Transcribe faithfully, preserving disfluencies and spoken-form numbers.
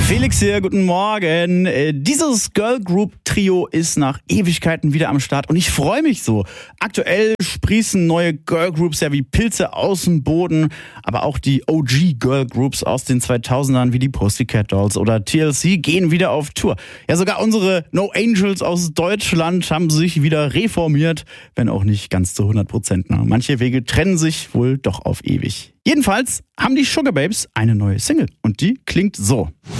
Felix hier, guten Morgen. Äh, Dieses Girl Group Trio ist nach Ewigkeiten wieder am Start und ich freue mich so. Aktuell sprießen neue Girl Groups ja wie Pilze aus dem Boden, aber auch die O G Girl Groups aus den zweitausendern wie die Pussycat Dolls oder T L C gehen wieder auf Tour. Ja, sogar unsere No Angels aus Deutschland haben sich wieder reformiert, wenn auch nicht ganz zu hundert Prozent. Manche Wege trennen sich wohl doch auf ewig. Jedenfalls haben die Sugababes eine neue Single und die klingt so.